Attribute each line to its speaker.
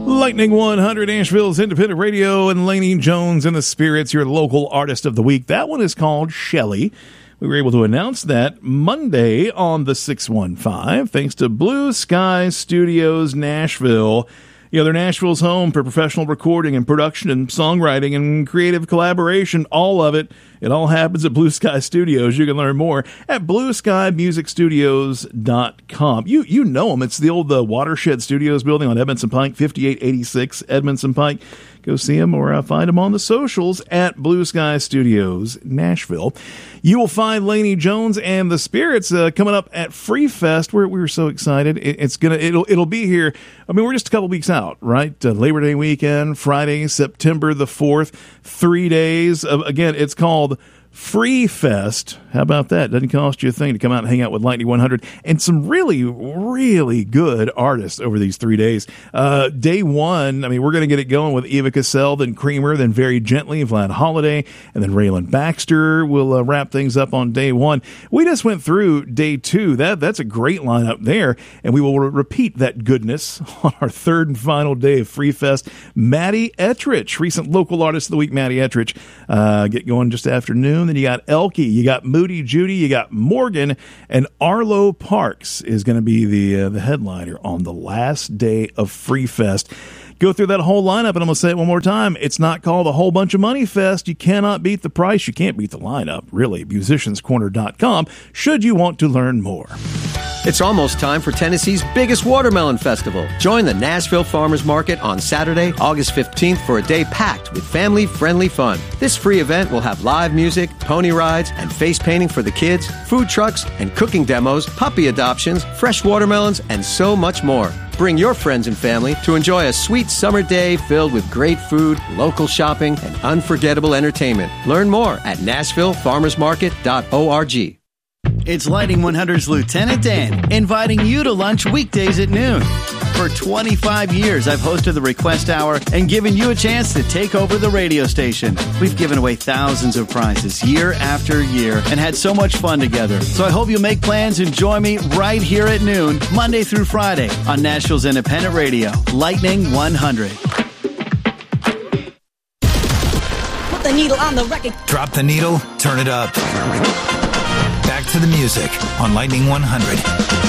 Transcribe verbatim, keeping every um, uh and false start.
Speaker 1: Lightning one hundred, Asheville's independent radio, and Lainey Jones and the Spirits, your local artist of the week. That one is called Shelly. We were able to announce that Monday on the six one five, thanks to Blue Sky Studios Nashville. You know, they're Nashville's home for professional recording and production and songwriting and creative collaboration, all of it. It all happens at Blue Sky Studios. You can learn more at blue sky music studios dot com. You you know them. It's the old the Watershed Studios building on Edmondson Pike, fifty-eight eighty-six Edmondson Pike. Go see them or uh, find them on the socials at Blue Sky Studios Nashville. You will find Lainey Jones and the Spirits uh, coming up at Free Fest. We're, we were so excited. It, it's gonna it'll it'll be here. I mean, we're just a couple weeks out, right? Uh, Labor Day weekend, Friday, September the fourth. Three days. Of, again, it's called Free Fest. How about that? Doesn't cost you a thing to come out and hang out with Lightning one hundred and some really, really good artists over these three days. Uh, day one, I mean, we're going to get it going with Eva Cassell, then Creamer, then Very Gently, Vlad Holiday, and then Raylan Baxter will uh, wrap things up on day one. We just went through day two. That That's a great lineup there, and we will re- repeat that goodness on our third and final day of Free Fest. Maddie Ettrich, recent local artist of the week, Maddie Ettrich, uh, get going just afternoon. Then you got Elkie, you got Moody Judy, you got Morgan, and Arlo Parks is going to be the uh, the headliner on the last day of Free Fest. Go through that whole lineup, and I'm going to say it one more time. It's not called a whole bunch of money fest. You cannot beat the price. You can't beat the lineup, really. musicians corner dot com, should you want to learn more.
Speaker 2: It's almost time for Tennessee's biggest watermelon festival. Join the Nashville Farmers Market on Saturday, August fifteenth for a day packed with family-friendly fun. This free event will have live music, pony rides, and face painting for the kids, food trucks, and cooking demos, puppy adoptions, fresh watermelons, and so much more. Bring your friends and family to enjoy a sweet summer day filled with great food, local shopping, and unforgettable entertainment. Learn more at nashville farmers market dot org.
Speaker 3: It's Lightning one hundred's Lieutenant Dan, inviting you to lunch weekdays at noon. For twenty-five years, I've hosted the Request Hour and given you a chance to take over the radio station. We've given away thousands of prizes year after year and had so much fun together. So I hope you'll make plans and join me right here at noon, Monday through Friday, on Nashville's independent radio, Lightning one hundred.
Speaker 4: Put the needle on the record.
Speaker 5: Drop the needle, turn it up. Back to the music on Lightning one hundred.